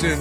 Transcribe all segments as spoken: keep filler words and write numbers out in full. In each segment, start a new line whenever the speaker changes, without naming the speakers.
Washington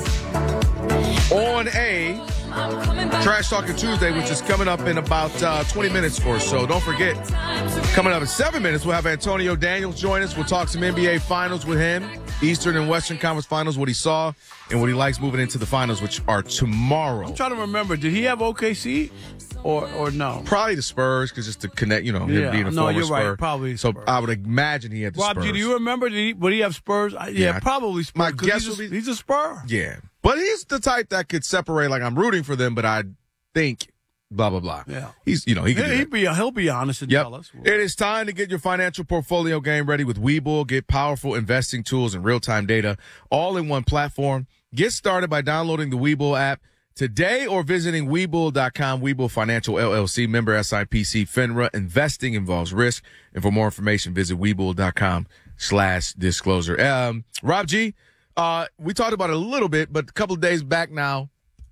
on a Trash Talking Tuesday, which is coming up in about uh, twenty minutes or so. Don't forget, coming up in seven minutes, we'll have Antonio Daniels join us. We'll talk some N B A Finals with him, Eastern and Western Conference Finals, what he saw and what he likes moving into the finals, which are tomorrow.
I'm trying to remember. Did he have O K C or or no?
Probably the Spurs, because just to connect, you know, him
Yeah.
being a
No,
former
you're
Spur.
right. Probably
So
Spurs.
I would imagine he had the
Rob,
Spurs.
do you remember? Did he, would he have Spurs? I- Yeah,
Yeah.
probably Spurs.
My
'cause
guess
he's,
would
a,
be-
he's a Spur.
Yeah. But he's the type that could separate, like, I'm rooting for them, but I think blah, blah, blah.
Yeah.
He's, you know, he can do
He,
that.
he'd be, he'll be honest and
Yep.
tell us.
It is time to get your financial portfolio game ready with Webull. Get powerful investing tools and real-time data all in one platform. Get started by downloading the Webull app today or visiting Webull dot com. Webull Financial L L C, member S I P C, FINRA. Investing involves risk. And for more information, visit Webull dot com slash disclosure. Um, Rob G., uh, we talked about it a little bit, but a couple of days back now,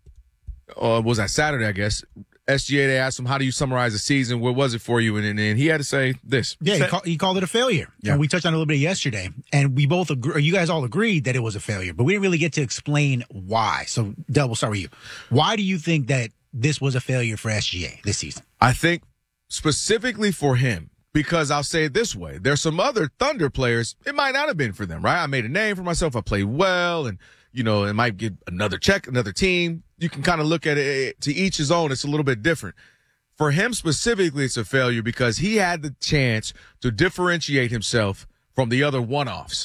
uh, was that Saturday, I guess, S G A, they asked him, how do you summarize the season? What was it for you? And, and, and he had to say this.
Yeah, he, call, he called it a failure.
Yeah.
And we touched on it a little bit yesterday. And we both agree, or you guys all agreed that it was a failure, but we didn't really get to explain why. So, Del, we'll start with you. Why do you think that this was a failure for S G A this season?
I think specifically for him, because I'll say it this way. There's some other Thunder players, it might not have been for them, right? I made a name for myself. I played well, and, you know, it might get another check, another team. You can kind of look at it to each his own. It's a little bit different. For him specifically, it's a failure because he had the chance to differentiate himself from the other one-offs.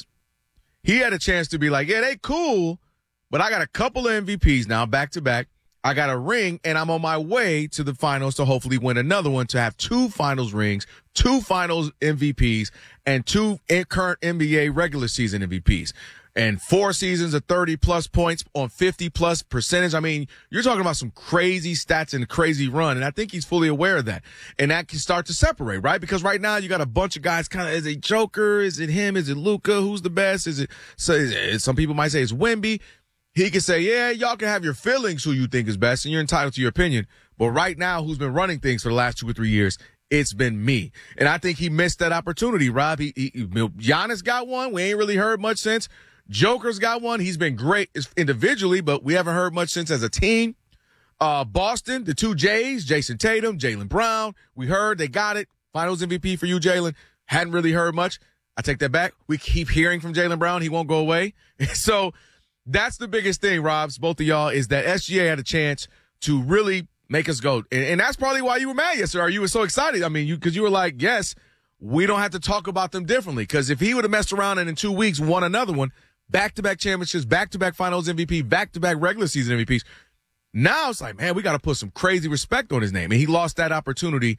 He had a chance to be like, yeah, they cool, but I got a couple of M V Ps now back to back. I got a ring, and I'm on my way to the finals to hopefully win another one, to have two finals rings, two finals M V Ps, and two current N B A regular season M V Ps. And four seasons of thirty-plus points on fifty-plus percentage. I mean, you're talking about some crazy stats and a crazy run, and I think he's fully aware of that. And that can start to separate, right? Because right now you got a bunch of guys kind of, is it Joker? Is it him? Is it Luka? Who's the best? Is it, so is it, some people might say it's Wemby. He can say, yeah, y'all can have your feelings who you think is best, and you're entitled to your opinion. But right now, who's been running things for the last two or three years? It's been me. And I think he missed that opportunity, Rob. He, he, Giannis got one. We ain't really heard much since. Joker's got one. He's been great individually, but we haven't heard much since as a team. Uh, Boston, the two J's, Jason Tatum, Jaylen Brown. We heard they got it. Finals M V P for you, Jaylen. Hadn't really heard much. I take that back. We keep hearing from Jaylen Brown. He won't go away. So that's the biggest thing, Robs, both of y'all, is that S G A had a chance to really make us go. And, and that's probably why you were mad yesterday, or you were so excited. I mean, you because you were like, yes, we don't have to talk about them differently. Because if he would have messed around and in two weeks won another one, back-to-back championships, back-to-back finals M V P, back-to-back regular season M V Ps, now it's like, man, we got to put some crazy respect on his name. And he lost that opportunity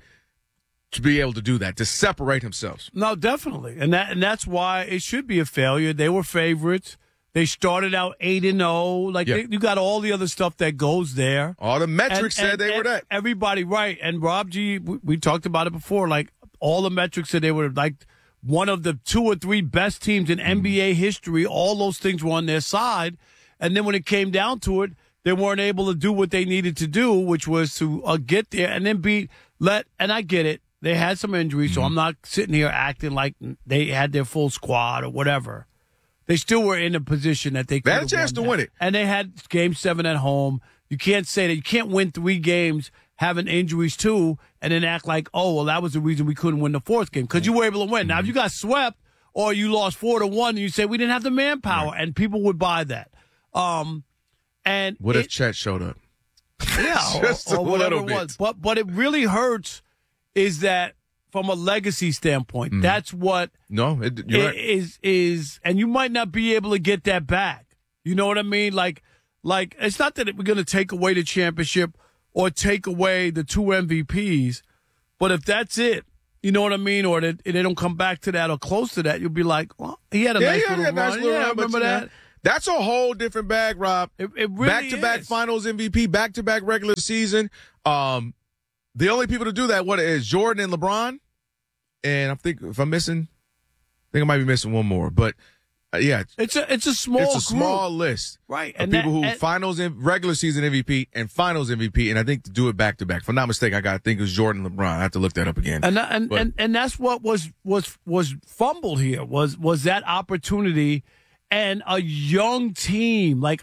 to be able to do that, to separate himself.
No, definitely. And that and that's why it should be a failure. They were favorites. They started out eight and oh. Like,
Yeah.
they, you got all the other stuff that goes there.
All the metrics
And-
said
and-
they were
and
that.
Everybody, right. And Rob G, we, we talked about it before. Like, all the metrics said they were like one of the two or three best teams in N B A history. All those things were on their side. And then when it came down to it, they weren't able to do what they needed to do, which was to uh, get there and then beat, let, and I get it. They had some injuries, so I'm not sitting here acting like they had their full squad or whatever. They still were in a position that they could
They had a chance to
that.
win it.
And they had game seven at home. You can't say that you can't win three games having injuries too and then act like, oh, well, that was the reason we couldn't win the fourth game because you were able to win. Now, if you got swept or you lost four to one, and you say we didn't have the manpower, right. And people would buy that. Um, and
What
it,
if Chet showed up?
Yeah,
Just
or,
a
or whatever
little
it was.
bit.
But but it really hurts is that from a legacy standpoint,
Mm.
that's what
No, it, you're
i-
right.
is is, and you might not be able to get that back. You know what I mean? Like like it's not that we're going to take away the championship or take away the two M V Ps, but if that's it, you know what I mean, or that they don't come back to that or close to that, you'll be like, well, he had a
Yeah,
nice
yeah,
little
yeah,
run.
nice little
yeah,
run, but
remember
you know,
that?
That's a whole different bag, Rob.
It, it really
Back-to-back
is.
finals M V P, back-to-back regular season. Um, the only people to do that, what is Jordan and LeBron? And I think if I'm missing, I think I might be missing one more. But uh, yeah,
It's a it's a small
it's a
group.
small list,
Right,
Of
and
people
that-
who
and-
finals in regular season M V P and finals M V P, and I think to do it back-to-back. If I'm not mistaken, I got to think it was Jordan and LeBron. I have to look that up again.
And that- and,
But-
and and that's what was was was fumbled here was was that opportunity and a young team like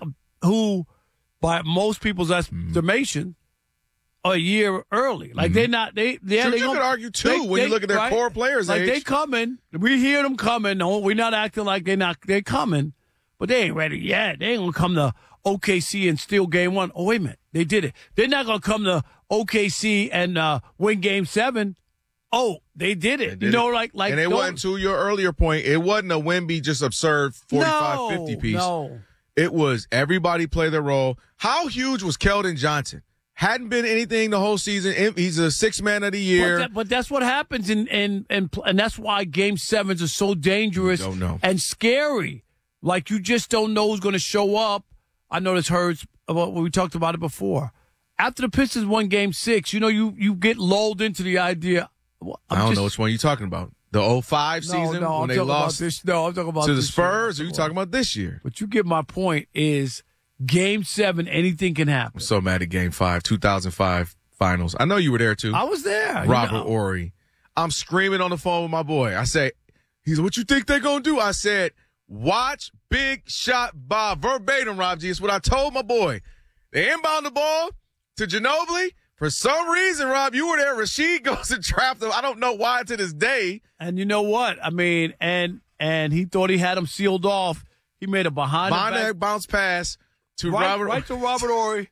who, by most people's estimation, are a year early. Like, mm-hmm. they're not, they, they're,
sure,
they
you
could
argue, too,
they,
when
they,
you look at their
right?
core players'
like,
age.
Like, they coming. We hear them coming. No, we're not acting like they're not, they're coming, but they ain't ready yet. They ain't going to come to O K C and steal game one. Oh, wait a minute. They did it. They're not going to come to O K C and uh, win game seven. Oh, they did it.
They did
you know,
it.
like, like.
And it wasn't, to your earlier point, it wasn't a Wemby just absurd forty-five,
no,
fifty piece.
No.
It was everybody play their role. How huge was Keldon Johnson? Hadn't been anything the whole season. He's a six man of the year.
But, that, but that's what happens, in, in, in, and that's why game sevens are so dangerous
don't know.
and scary. Like, you just don't know who's going to show up. I know this hurts. We talked about it before. After the Pistons won game six, you know, you, you get lulled into the idea. I'm
I don't
just,
know which one you're talking about. The oh five
no,
season
no,
when
I'm
they
talking
lost
about this, no, I'm talking about
to the
this
Spurs,
year.
or are you talking about this year?
But you get my point is game seven, anything can happen.
I'm so mad at game five, two thousand five finals. I know you were there too.
I was there.
Robert
you know.
Horry. I'm screaming on the phone with my boy. I say, he's what you think they're going to do? I said, watch Big Shot Bob. Verbatim, Rob G. It's what I told my boy. They inbound the ball to Ginobili. For some reason, Rob, you were there. Rasheed goes and trapped him. I don't know why to this day.
And you know what? I mean, and and he thought he had him sealed off. He made a behind,
behind
the back
that bounce pass to
right,
Robert.
Right to Robert Horry.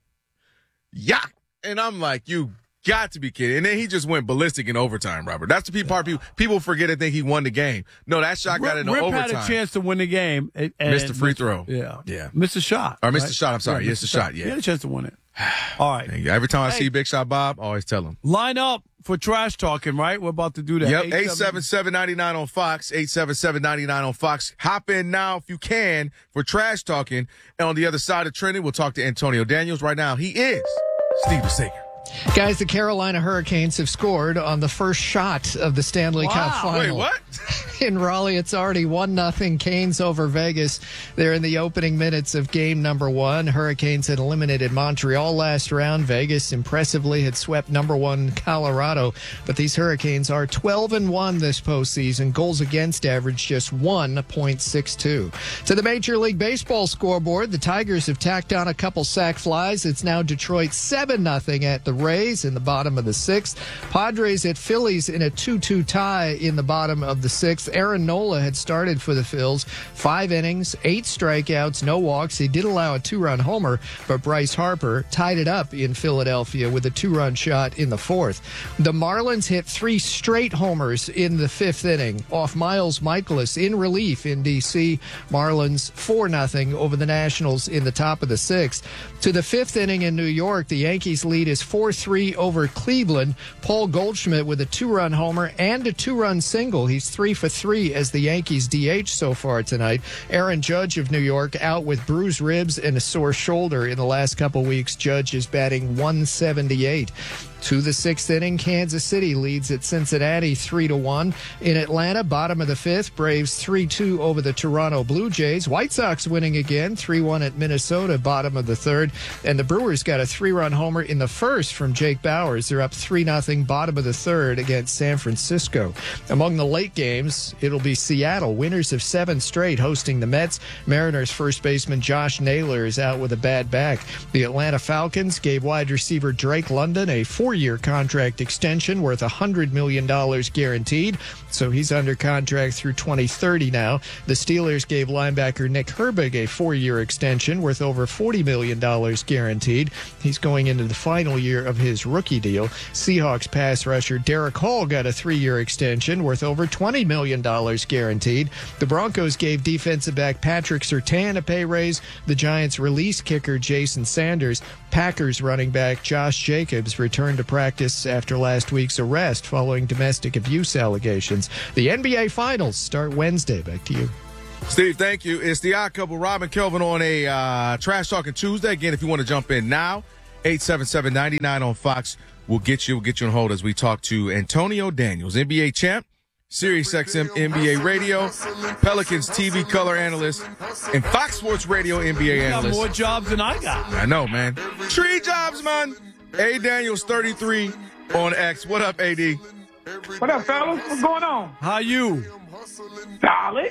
Yeah. And I'm like, you got to be kidding. And then he just went ballistic in overtime, Robert. That's the part people people forget and think he won the game. No, that shot got
Rip,
into
Rip
overtime.
had a chance to win the game. And, and
missed the free
missed,
throw.
Yeah.
Yeah.
Missed the shot.
Or missed
right?
the shot. I'm sorry.
Yeah,
yes, the shot. Yeah.
He had a chance to win it. All right.
Every time I
Hey.
see Big Shot Bob, I always tell him.
Line up for trash talking, right? We're about to do that.
Yep, eight seven seven, nine nine on Fox, eight seven seven, nine nine on Fox. Hop in now if you can for trash talking. And on the other side of Trinity, we'll talk to Antonio Daniels. Right now, he is Steve Sager.
Guys, the Carolina Hurricanes have scored on the first shot of the Stanley
Wow.
Cup final.
Wait, what?
In Raleigh, it's already one nothing Canes over Vegas. They're in the opening minutes of game number one. Hurricanes had eliminated Montreal last round. Vegas impressively had swept number one Colorado. But these Hurricanes are twelve and one this postseason. Goals against average just one point six two. To the Major League Baseball scoreboard, the Tigers have tacked on a couple sac flies. It's now Detroit seven nothing at the Rays in the bottom of the sixth. Padres at Phillies in a two two tie in the bottom of the sixth. Aaron Nola had started for the Phils. Five innings, eight strikeouts, no walks. He did allow a two-run homer, but Bryce Harper tied it up in Philadelphia with a two-run shot in the fourth. The Marlins hit three straight homers in the fifth inning off Miles Michaelis in relief in D C. Marlins four nothing over the Nationals in the top of the sixth. To the fifth inning in New York, the Yankees lead is four three over Cleveland. Paul Goldschmidt with a two-run homer and a two-run single. He's three for three as the Yankees D H so far tonight. Aaron Judge of New York out with bruised ribs and a sore shoulder in the last couple weeks. Judge is batting one seventy-eight. To the sixth inning, Kansas City leads at Cincinnati three to one. In Atlanta, bottom of the fifth, Braves three two over the Toronto Blue Jays. White Sox winning again, three one at Minnesota, bottom of the third. And the Brewers got a three-run homer in the first from Jake Bauers. They're up three nothing, bottom of the third against San Francisco. Among the late games, it'll be Seattle, winners of seven straight, hosting the Mets. Mariners first baseman Josh Naylor is out with a bad back. The Atlanta Falcons gave wide receiver Drake London a four four-year contract extension worth one hundred million dollars guaranteed, so he's under contract through twenty thirty now. The Steelers gave linebacker Nick Herbig a four-year extension worth over forty million dollars guaranteed. He's going into the final year of his rookie deal. Seahawks pass rusher Derek Hall got a three-year extension worth over twenty million dollars guaranteed. The Broncos gave defensive back Patrick Surtain a pay raise. The Giants released kicker Jason Sanders. Packers running back Josh Jacobs returned to practice after last week's arrest following domestic abuse allegations. The N B A Finals start Wednesday. Back to you.
Steve, thank you. It's the Odd Couple, Rob and Kelvin on a uh, Trash Talking Tuesday. Again, if you want to jump in now, eight seven seven, nine nine on Fox. We'll get you, we'll get you on hold as we talk to Antonio Daniels, N B A champ, Sirius X M N B A Radio, Pelicans T V color analyst, and Fox Sports Radio N B A
You got
analyst.
more jobs than I got.
I know, man. Three jobs, man. A Daniels thirty-three on X. What up, A D?
What up, fellas? What's going on?
How you?
Solid.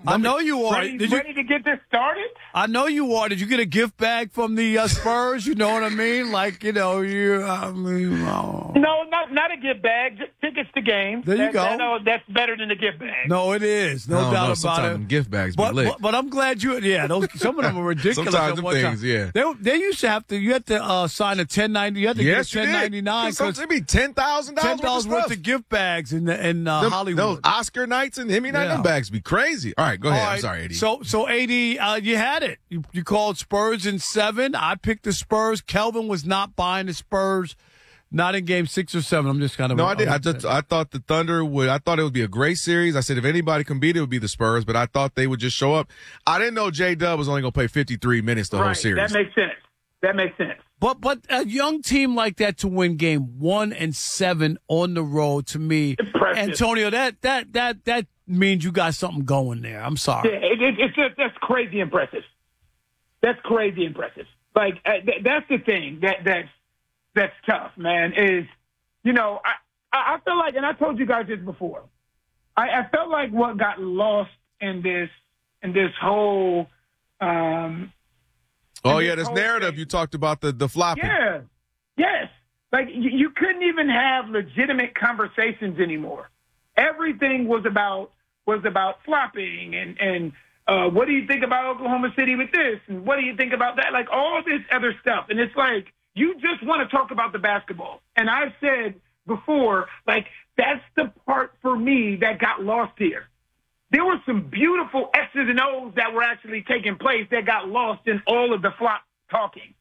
I know you are.
Ready,
Did you,
ready to get this started?
I know you are. Did you get a gift bag from the uh, Spurs? You know what I mean? Like, you know, you. I mean, oh.
No, not not a gift bag. Just tickets to games.
There you
that,
go.
That, no, that's better than a gift bag.
No, it is. No
I don't
doubt
know,
about
sometimes
it.
them gift bags be
But,
lit.
but but I'm glad you. Yeah, those some of them are ridiculous.
Sometimes
at
them
one time.
things, yeah.
They they used to have to. You had to uh, sign a ten ninety. You had to
Yes,
get a
you
ten
did.
ninety nine because
It'd be ten thousand
ten
dollars
dollars worth of gift bags in the, in uh,
Them-
Hollywood.
Those Oscar nights and Emmy night,
Yeah.
them bags be crazy. All right, go
All
ahead.
right,
I'm sorry, Eddie.
So, so A D, uh, you had it. You, you called Spurs in seven. I picked the Spurs. Kelvin was not buying the Spurs. Not in game six or seven. I'm just kind of
no, I did. I just I thought the Thunder would. I thought it would be a great series. I said if anybody can beat it, it would be the Spurs. But I thought they would just show up. I didn't know J Dub was only going to play fifty-three minutes the
right.
whole series.
That makes sense. That makes sense.
But but a young team like that to win game one and seven on the road, to me,
Impressive.
Antonio, that that that that means you got something going there. I'm sorry.
Yeah, it, it, it's just that's crazy impressive. That's crazy impressive. Like uh, th- that's the thing that that's that's tough, man. Is you know I I I feel like, and I told you guys this before. I, I felt like what got lost in this in this whole. Um,
oh
in
yeah, this
whole
narrative
thing.
you talked about the the flopping.
Yeah. Yes. Like you, you couldn't even have legitimate conversations anymore. Everything was about was about flopping and and uh, what do you think about Oklahoma City with this and what do you think about that? Like all this other stuff, and it's like you just want to talk about the basketball. And I've said before, like that's the part for me that got lost here. There were some beautiful X's and O's that were actually taking place that got lost in all of the flop talking.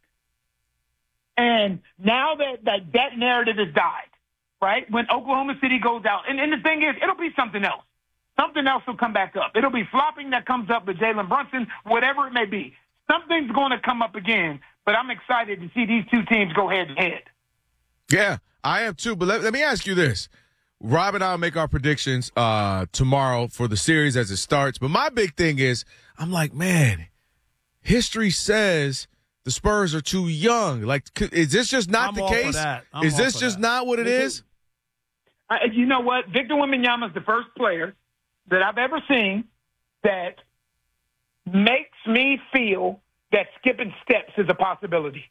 And now that that, that narrative has died, right? When Oklahoma City goes out, and, and the thing is, it'll be something else. Something else will come back up. It'll be flopping that comes up with Jalen Brunson, whatever it may be. Something's going to come up again, but I'm excited to see these two teams go head to head.
Yeah, I am too. But let, let me ask you this. Rob and I will make our predictions uh, tomorrow for the series as it starts. But my big thing is, I'm like, man, history says the Spurs are too young. Like, is this just not
I'm
the
all for
case?
that. I'm
Is
all
this
for
just
that.
not what it is?
Uh, you know what? Victor Wembanyama is the first player that I've ever seen that makes me feel that skipping steps is a possibility.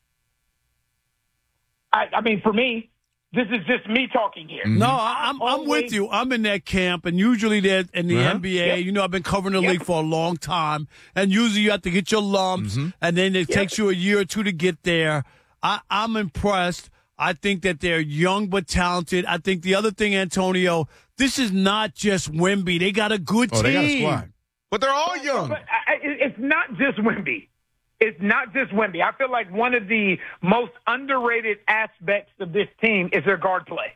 I, I mean, for me, this is just me talking here.
No, I- I'm I'm with you. I'm in that camp, and usually they're in the
Uh-huh.
N B A.
Yep.
You know, I've been covering the
Yep.
league for a long time, and usually you have to get your lumps,
Mm-hmm.
and then it takes you a year or two to get there. I, I'm impressed. I think that they're young but talented. I think the other thing, Antonio, this is not just Wemby. They got a good
Oh,
team.
they got a squad. But they're all young.
But I, I- it's not just Wemby. It's not just Wemby. I feel like one of the most underrated aspects of this team is their guard play.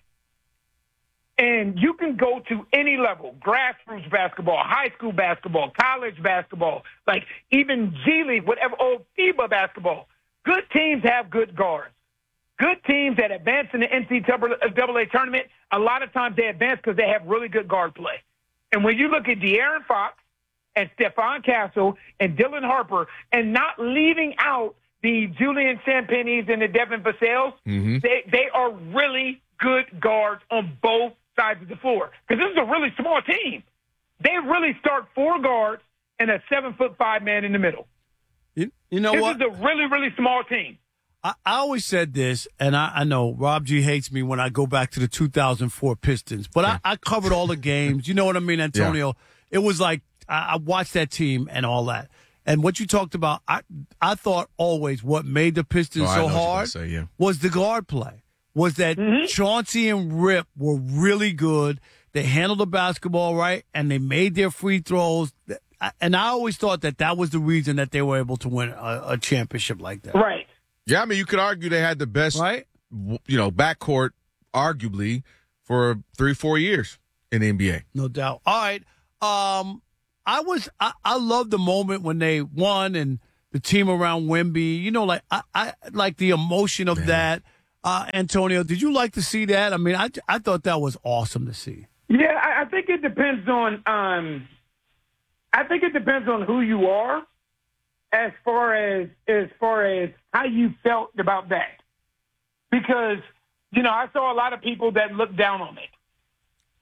And you can go to any level, grassroots basketball, high school basketball, college basketball, like even G League, whatever, old FIBA basketball. Good teams have good guards. Good teams that advance in the N C double A tournament, a lot of times they advance because they have really good guard play. And when you look at De'Aaron Fox and Stephon Castle and Dylan Harper, and not leaving out the Julian Champagnes and the Devin Vassell,
Mhm.
they, they are really good guards on both sides of the floor. Because this is a really small team. They really start four guards and a seven-foot-five man in the middle.
You, you know
This
what?
is a really, really small team.
I, I always said this, and I, I know Rob G hates me when I go back to the two thousand four Pistons, but I, I covered all the games. You know what I mean, Antonio? It was like I, I watched that team and all that. And what you talked about, I I thought always what made the Pistons
Oh, I
so
know what you're gonna
hard
say, yeah.
was the guard play. Was that Chauncey and Rip were really good. They handled the basketball right, and they made their free throws. And I always thought that that was the reason that they were able to win a, a championship like that.
Right.
Yeah, I mean, you could argue they had the best,
Right?
w- you know, backcourt, arguably, for three, four years in the N B A.
No doubt. All right. Um, I was I, I love the moment when they won and the team around Wemby. You know, like I, I like the emotion of that. Uh, Antonio, did you like to see that? I mean, I I thought that was awesome to see.
Yeah, I, I think it depends on. Um, I think it depends on who you are, as far as as far as how you felt about that. Because you know, I saw a lot of people that looked down on it,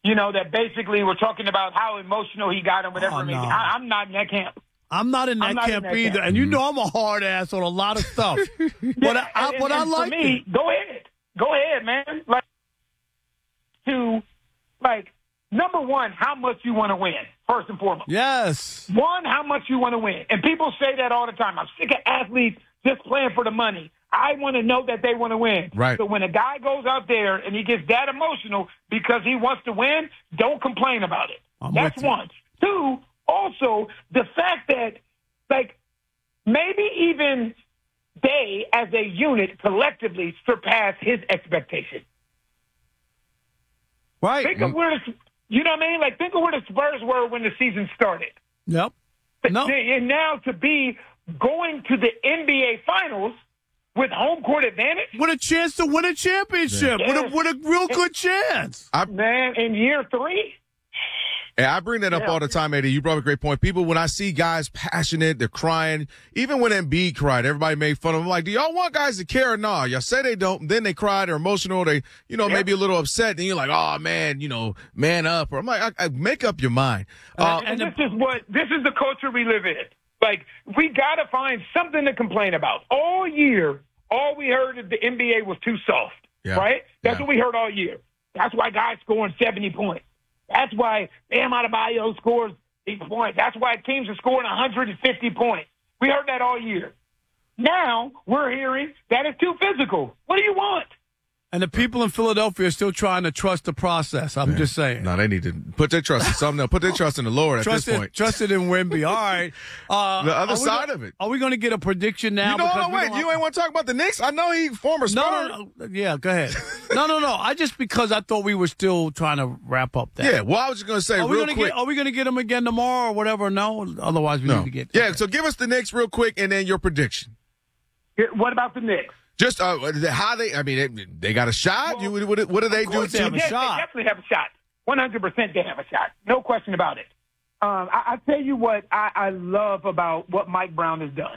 you know, that basically were talking about how emotional he got and whatever.
Oh,
it may be.
no.
I, I'm not in that camp.
I'm not in that
I'm not
camp
in that
either,
camp.
and you know I'm a hard ass on a lot of stuff. but
Yeah,
I,
and,
but
and,
I
and
like
for me,
it.
go ahead, go ahead, man. Like to like number one, how much you want to win first and foremost.
Yes.
One, how much you want to win, and people say that all the time. I'm sick of athletes just playing for the money. I want to know that they want to win.
Right.
So when a guy goes out there and he gets that emotional because he wants to win, don't complain about it.
I'm
That's
with you.
one. Two, also the fact that, like, maybe even they as a unit collectively surpass his expectation.
Right.
Think of where the, you know what I mean? Like, think of where the Spurs were when the season started.
Yep. No.
And now to be going to the N B A Finals with home court advantage,
With a chance to win a championship.
Yeah.
With, a, with a real good chance.
man, in year three.
And I bring that up
Yeah.
all the time, Eddie. You brought up a great point. People, when I see guys passionate, they're crying. Even when Embiid cried, everybody made fun of him. Like, do y'all want guys to care or not? Y'all say they don't. Then they cry. They're emotional. They, you know,
Yeah.
maybe a little upset. Then you're like, oh, man, you know, man up. Or I'm like, I, I, make up your mind. Uh,
and this is what this is the culture we live in. Like, we got to find something to complain about. All year, all we heard is the N B A was too soft,
Yeah.
right? That's
Yeah.
what we heard all year. That's why guys scoring seventy points. That's why Bam Adebayo scores eight points. That's why teams are scoring one hundred fifty points. We heard that all year. Now we're hearing that it's too physical. What do you want?
And the people in Philadelphia are still trying to trust the process. I'm just saying.
no, they need to put their trust in something else. Put their trust in the Lord at
Trust
this
it,
point.
trust it in Wemby. All right. Uh,
The other
are we
side
go-
of it.
Are we going to get a prediction now?
You know,
Because
no,
we
wait.
don't
You
have-
ain't want to talk about the Knicks? I know he former Spur.
No, no, no. Yeah, go ahead. no, no, no. I just because I thought we were still trying to wrap up that.
Yeah, well, I was just going to say
Are we
real
gonna
quick.
get? Are we going to get them again tomorrow or whatever? No. Otherwise, we
no.
need to get.
Yeah, so give us the Knicks real quick and then your prediction.
What about the Knicks?
Just uh, how they, I mean, they, they got a shot?
Well,
you, what, what do they
Of
do
course
they
to
have a
yes,
shot.
They definitely have a shot. one hundred percent they have a shot. No question about it. Um, I, I tell you what I, I love about what Mike Brown has done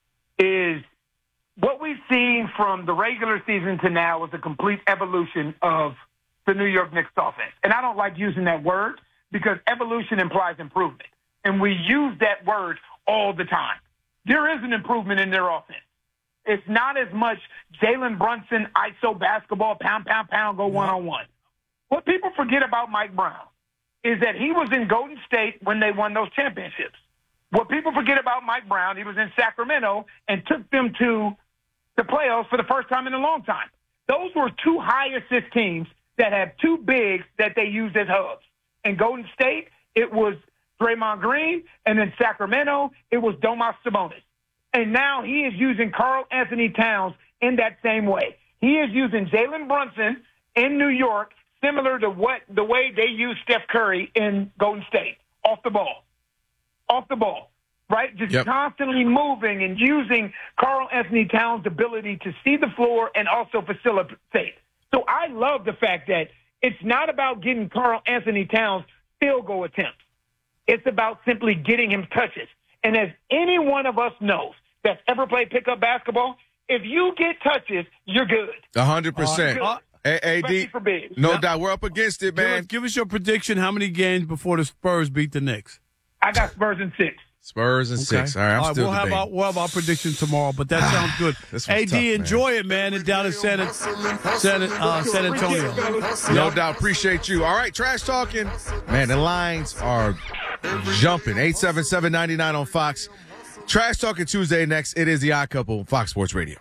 is what we've seen from the regular season to now is a complete evolution of the New York Knicks offense. And I don't like using that word because evolution implies improvement. And we use that word all the time. There is an improvement in their offense. It's not as much Jalen Brunson, I S O basketball, pound, pound, pound, go one-on-one. What people forget about Mike Brown is that he was in Golden State when they won those championships. What people forget about Mike Brown, he was in Sacramento and took them to the playoffs for the first time in a long time. Those were two high-assist teams that had two bigs that they used as hubs. In Golden State, it was Draymond Green, and in Sacramento, it was Domas Sabonis. And now he is using Karl Anthony Towns in that same way. He is using Jalen Brunson in New York, similar to what the way they use Steph Curry in Golden State, off the ball. Off the ball, right? Just
Yep.
constantly moving and using Karl Anthony Towns' ability to see the floor and also facilitate. So I love the fact that it's not about getting Karl Anthony Towns field goal attempts. It's about simply getting him touches. And as any one of us knows that's ever played pickup basketball, if you get touches, you're good.
A hundred percent.
Uh,
A D,
Especially for bigs.
no
Yeah.
doubt. We're up against it,
Give us,
man.
give us your prediction. How many games before the Spurs beat the Knicks?
I got Spurs in six.
Spurs and six. All right, I'm
All right,
still
we'll have,
debating.
our, we'll have our prediction tomorrow, but that sounds good.
This was
A D,
tough, man.
enjoy it, man, and down in San, San, uh, San Antonio.
No doubt. Appreciate you. All right, trash talking. Man, the lines are jumping. eight seven seven, nine nine on Fox. Trash Talking Tuesday next. It is the Odd Couple, Fox Sports Radio.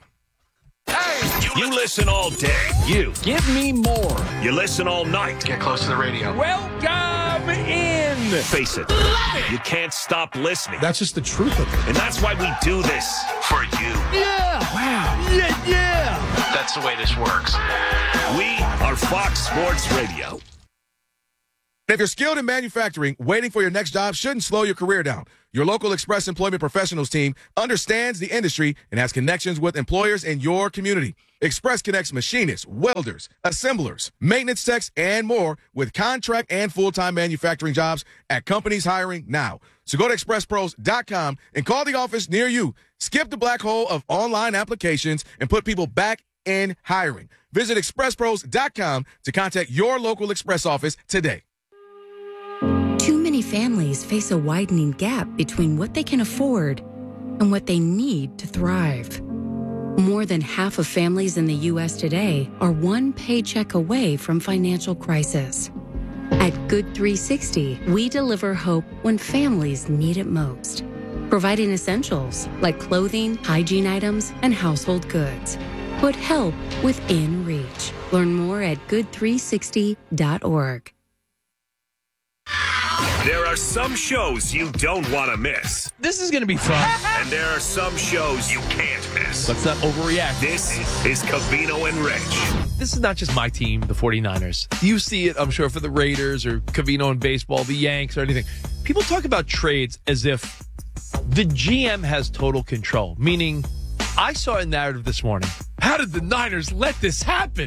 You listen all day. You.
Give me more.
You listen all night.
Get close to the radio.
Welcome in. Face it. You can't stop listening.
That's just the truth of it.
And that's why we do this. For you.
Yeah. Wow. Yeah, yeah.
That's the way this works.
We are Fox Sports Radio.
If you're skilled in manufacturing, waiting for your next job shouldn't slow your career down. Your local Express Employment Professionals team understands the industry and has connections with employers in your community. Express connects machinists, welders, assemblers, maintenance techs, and more with contract and full-time manufacturing jobs at companies hiring now. So go to express pros dot com and call the office near you. Skip the black hole of online applications and put people back in hiring. Visit express pros dot com to contact your local Express office today.
families face a widening gap between what they can afford and what they need to thrive. More than half of families in the U S today are one paycheck away from financial crisis. At Good three sixty, we deliver hope when families need it most, providing essentials like clothing, hygiene items, and household goods. Put help within reach. Learn more at good three sixty dot org.
There are some shows you don't want to miss.
This is going to be fun.
And there are some shows you can't miss.
Let's not overreact.
This is Covino and Rich.
This is not just my team, the 49ers. You see it, I'm sure, for the Raiders or Covino in baseball, the Yanks or anything. People talk about trades as if the G M has total control, meaning I saw a narrative this morning. How did the Niners let this happen?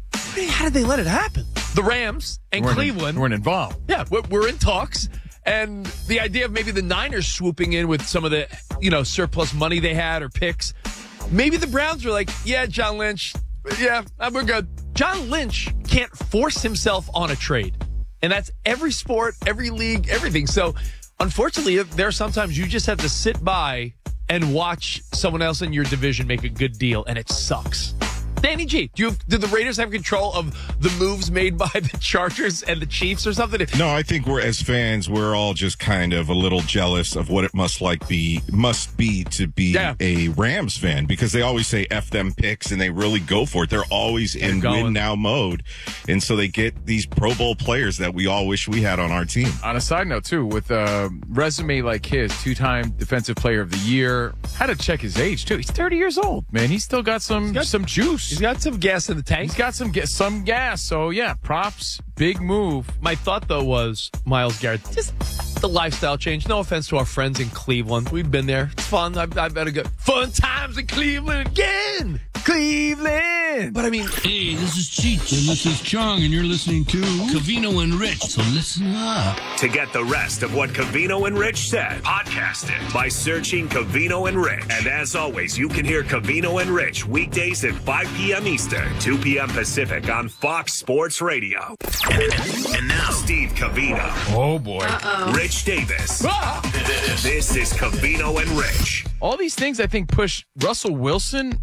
How did they let it happen? The Rams and
weren't
Cleveland
in, weren't involved.
Yeah, we're, we're in talks. And the idea of maybe the Niners swooping in with some of the, you know, surplus money they had or picks. Maybe the Browns were like, yeah, John Lynch, yeah, we're good. John Lynch can't force himself on a trade. And that's every sport, every league, everything. So, unfortunately, there are sometimes you just have to sit by and watch someone else in your division make a good deal, and it sucks. Danny G, do you do the Raiders have control of the moves made by the Chargers and the Chiefs or something?
No, I think we're as fans, we're all just kind of a little jealous of what it must like be must be to be
yeah.
a Rams fan, because they always say F them picks and they really go for it. They're always They're in going. win now mode. And so they get these Pro Bowl players that we all wish we had on our team.
On a side note, too, with a resume like his, two-time Defensive Player of the Year, had to check his age, too. He's thirty years old, man. He's still got some got, some juice.
He's got some gas in the tank.
He's got some some gas. So, yeah, props. Big move.
My thought, though, was Myles Garrett, just the lifestyle change. No offense to our friends in Cleveland. We've been there. It's fun. I've, I've had a good fun times in Cleveland again. Cleveland. But, I mean.
Hey, this is Cheech. And this is Chong. And you're listening to Covino and Rich. So listen up.
To get the rest of what Covino and Rich said, podcast it by searching Covino and Rich. And as always, you can hear Covino and Rich weekdays at five p.m. Eastern, two p.m. Pacific on Fox Sports Radio. And now, Steve Covino.
Oh, boy.
Uh-oh. Rich Davis.
Ah!
This is Covino and Rich.
All these things, I think, push Russell Wilson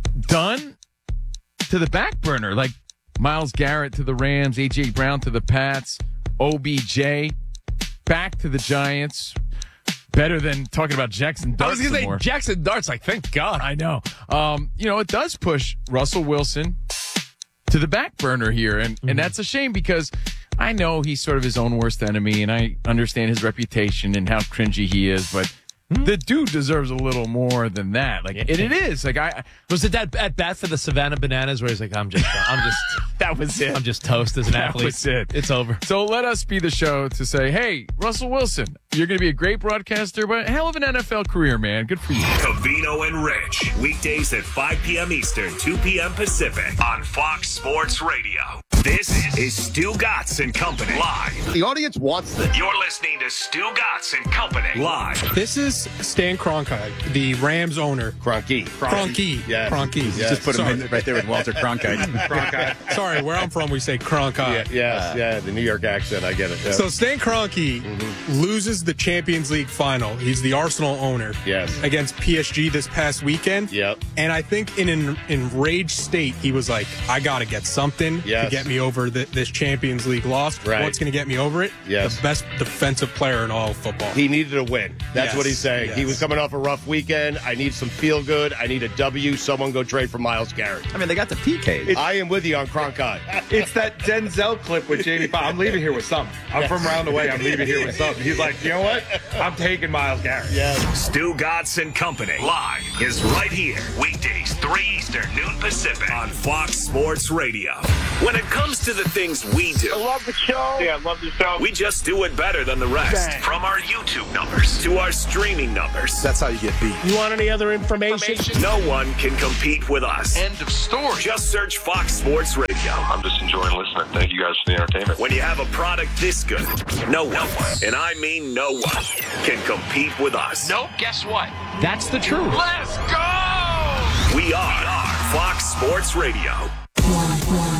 done to the back burner. Like Myles Garrett to the Rams, A J. Brown to the Pats, O B J back to the Giants. Better than talking about Jackson Darts.
I was going to say
more.
Jackson Darts. Like, thank God.
I know. Um, you know, it does push Russell Wilson to the back burner here. And, mm-hmm. and that's a shame, because I know he's sort of his own worst enemy, and I understand his reputation and how cringy he is, but mm-hmm. the dude deserves a little more than that. Like, and it is. Like, I
was it that at bat for the Savannah Bananas where he's like, I'm just, I'm just,
that was it.
I'm just toast as an
that
athlete.
That was it.
It's over.
So let us be the show to say, hey, Russell Wilson, you're going to be a great broadcaster, but a hell of an N F L career, man. Good for you.
Covino and Rich, weekdays at five p.m. Eastern, two p.m. Pacific on Fox Sports Radio. This is Stu Gatz and Company live.
The audience wants this.
You're listening to Stu Gatz and Company live.
This is Stan Kroenke, the Rams owner.
Kroenke.
Kroenke.
Yeah.
Kroenke.
Yes.
Just
put him in right there with Walter Cronkite.
Cronkite. Sorry, where I'm from, we say Kroenke.
Yeah, yes, uh, yeah, the New York accent, I get it. Yeah.
So Stan Kroenke mm-hmm. loses the Champions League final. He's the Arsenal owner.
Yes.
Against P S G this past weekend.
Yep.
And I think in an enraged state, he was like, I got to get something yes. to get me over the, this Champions League loss.
Right.
What's going to get me over it?
Yes.
The best defensive player in all of football.
He needed a win. That's
yes.
what he's saying.
Yes.
He was coming off a rough weekend. I need some feel good. I need a W. Someone go trade for Myles Garrett.
I mean, they got the P Ks.
I am with you on Cronkite.
It's that Denzel clip with Jamie Foxx. I'm leaving here with something. I'm yes. from around the way. I'm leaving here with something. He's like, you know what? I'm taking Myles Garrett.
Yes.
Stu Gatz and Company live is right here. Weekdays, three Eastern, noon Pacific on Fox Sports Radio. When it comes to the things we do,
I love the show. Yeah, I love the show.
We just do it better than the rest. Dang. From our YouTube numbers to our streaming numbers.
That's how you get beat.
You want any other information? information?
No one can compete with us.
End of story.
Just search Fox Sports Radio.
I'm just enjoying listening. Thank you guys for the entertainment.
When you have a product this good, no one, and I mean no one, can compete with us.
Nope, guess what?
That's the truth.
Let's go!
We are, we are Fox Sports Radio.
One, one, one.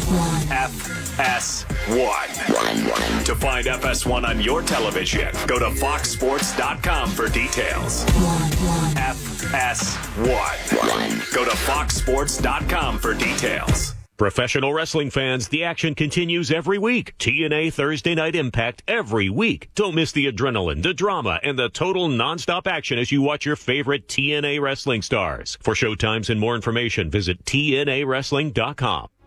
F S one. To find F S one on your television, go to fox sports dot com for details. F S one. Go to fox sports dot com for details.
Professional wrestling fans, the action continues every week. T N A Thursday Night Impact every week. Don't miss the adrenaline, the drama, and the total nonstop action as you watch your favorite T N A wrestling stars. For showtimes and more information, visit T N A wrestling dot com.